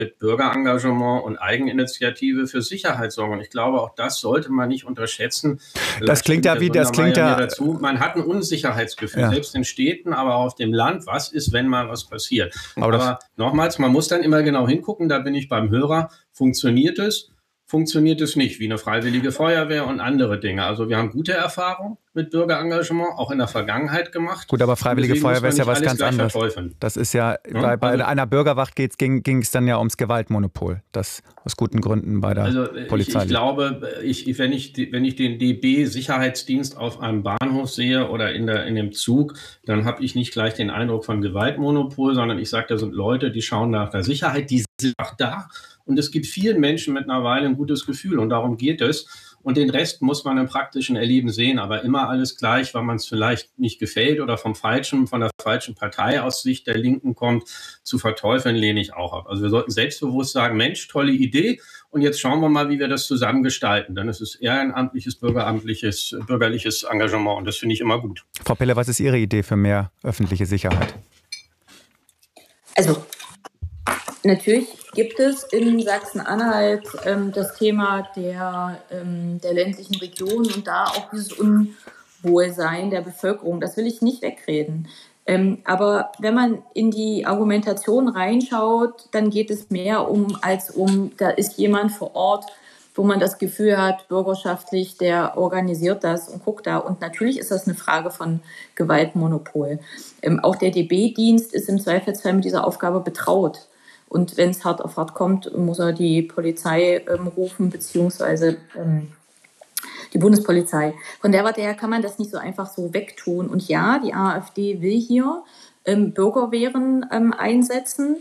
mit Bürgerengagement und Eigeninitiative für Sicherheit sorgen. Und ich glaube, auch das sollte man nicht unterschätzen. Das klingt ja wie, dazu. Man hat ein Unsicherheitsgefühl, selbst in Städten, aber auch auf dem Land. Was ist, wenn mal was passiert? Aber nochmals, man muss dann immer genau hingucken, da bin ich beim Hörer. Funktioniert es nicht, wie eine freiwillige Feuerwehr und andere Dinge. Also wir haben gute Erfahrungen mit Bürgerengagement, auch in der Vergangenheit gemacht. Gut, aber freiwillige Feuerwehr ist ja was ganz anderes. Das ist ja, bei einer Bürgerwacht ging es dann ja ums Gewaltmonopol, das aus guten Gründen bei der Polizei. Ich glaube, wenn ich den DB-Sicherheitsdienst auf einem Bahnhof sehe oder in dem Zug, dann habe ich nicht gleich den Eindruck von Gewaltmonopol, sondern ich sage, da sind Leute, die schauen nach der Sicherheit, die sind auch da. Und es gibt vielen Menschen mittlerweile ein gutes Gefühl und darum geht es. Und den Rest muss man im praktischen Erleben sehen, aber immer alles gleich, weil man es vielleicht nicht gefällt oder von der falschen Partei aus Sicht der Linken kommt, zu verteufeln, lehne ich auch ab. Also wir sollten selbstbewusst sagen, Mensch, tolle Idee und jetzt schauen wir mal, wie wir das zusammen gestalten. Dann ist es ehrenamtliches, bürgerliches Engagement und das finde ich immer gut. Frau Pelle, was ist Ihre Idee für mehr öffentliche Sicherheit? Also natürlich gibt es in Sachsen-Anhalt das Thema der ländlichen Region und da auch dieses Unwohlsein der Bevölkerung. Das will ich nicht wegreden. Aber wenn man in die Argumentation reinschaut, dann geht es mehr da ist jemand vor Ort, wo man das Gefühl hat, bürgerschaftlich, der organisiert das und guckt da. Und natürlich ist das eine Frage von Gewaltmonopol. Auch der DB-Dienst ist im Zweifelsfall mit dieser Aufgabe betraut. Und wenn es hart auf hart kommt, muss er die Polizei rufen, beziehungsweise die Bundespolizei. Von der Warte her kann man das nicht so einfach so wegtun. Und ja, die AfD will hier Bürgerwehren einsetzen,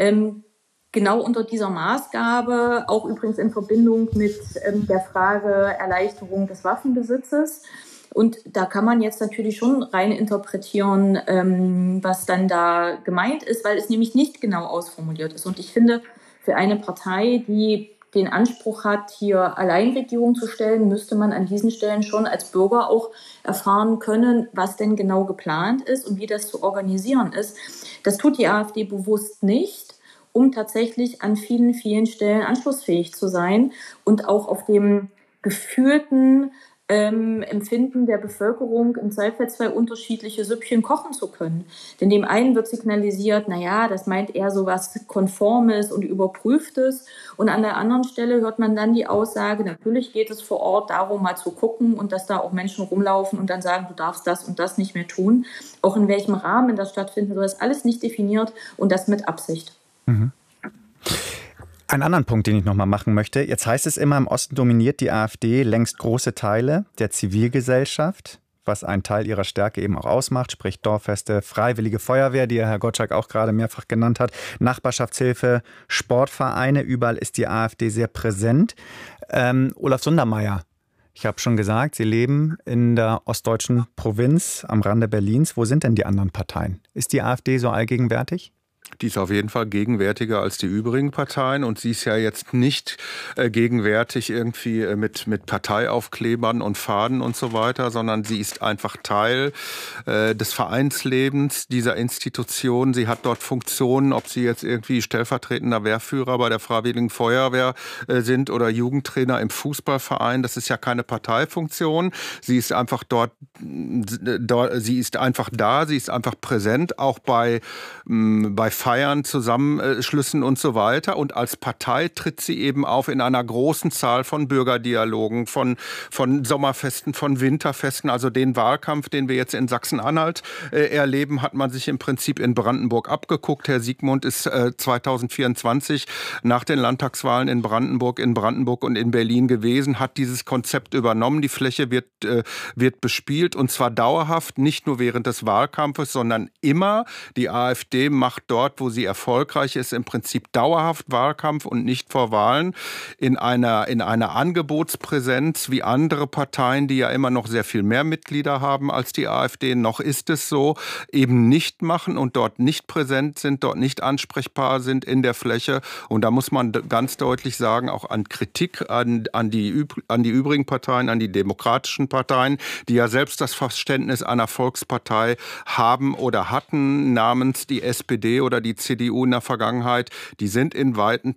genau unter dieser Maßgabe, auch übrigens in Verbindung mit der Frage Erleichterung des Waffenbesitzes. Und da kann man jetzt natürlich schon rein interpretieren, was dann da gemeint ist, weil es nämlich nicht genau ausformuliert ist. Und ich finde, für eine Partei, die den Anspruch hat, hier Alleinregierung zu stellen, müsste man an diesen Stellen schon als Bürger auch erfahren können, was denn genau geplant ist und wie das zu organisieren ist. Das tut die AfD bewusst nicht, um tatsächlich an vielen, vielen Stellen anschlussfähig zu sein und auch auf dem gefühlten Empfinden der Bevölkerung im Zweifelsfall unterschiedliche Süppchen kochen zu können. Denn dem einen wird signalisiert, naja, das meint eher so was Konformes und Überprüftes. Und an der anderen Stelle hört man dann die Aussage, natürlich geht es vor Ort darum, mal zu gucken und dass da auch Menschen rumlaufen und dann sagen, du darfst das und das nicht mehr tun. Auch in welchem Rahmen das stattfinden soll, ist alles nicht definiert und das mit Absicht. Mhm. Einen anderen Punkt, den ich noch mal machen möchte. Jetzt heißt es immer, im Osten dominiert die AfD längst große Teile der Zivilgesellschaft, was einen Teil ihrer Stärke eben auch ausmacht, sprich Dorffeste, freiwillige Feuerwehr, die Herr Gottschalk auch gerade mehrfach genannt hat, Nachbarschaftshilfe, Sportvereine, überall ist die AfD sehr präsent. Olaf Sundermeier, ich habe schon gesagt, Sie leben in der ostdeutschen Provinz am Rande Berlins. Wo sind denn die anderen Parteien? Ist die AfD so allgegenwärtig? Die ist auf jeden Fall gegenwärtiger als die übrigen Parteien und sie ist ja jetzt nicht gegenwärtig irgendwie mit Parteiaufklebern und Fahnen und so weiter, sondern sie ist einfach Teil des Vereinslebens dieser Institution. Sie hat dort Funktionen, ob sie jetzt irgendwie stellvertretender Wehrführer bei der Freiwilligen Feuerwehr sind oder Jugendtrainer im Fußballverein. Das ist ja keine Parteifunktion. Sie ist einfach sie ist einfach da, sie ist einfach präsent, auch bei Feiern, Zusammenschlüssen und so weiter. Und als Partei tritt sie eben auf in einer großen Zahl von Bürgerdialogen, von Sommerfesten, von Winterfesten. Also den Wahlkampf, den wir jetzt in Sachsen-Anhalt erleben, hat man sich im Prinzip in Brandenburg abgeguckt. Herr Siegmund ist 2024 nach den Landtagswahlen in Brandenburg und in Berlin gewesen, hat dieses Konzept übernommen. Die Fläche wird bespielt und zwar dauerhaft, nicht nur während des Wahlkampfes, sondern immer. Die AfD macht dort, wo sie erfolgreich ist, im Prinzip dauerhaft Wahlkampf und nicht vor Wahlen in einer Angebotspräsenz wie andere Parteien, die ja immer noch sehr viel mehr Mitglieder haben als die AfD. Noch ist es so, eben nicht machen und dort nicht präsent sind, dort nicht ansprechbar sind in der Fläche. Und da muss man ganz deutlich sagen, auch an Kritik an die übrigen Parteien, an die demokratischen Parteien, die ja selbst das Verständnis einer Volkspartei haben oder hatten, namens die SPD oder oder die CDU in der Vergangenheit, die sind in weiten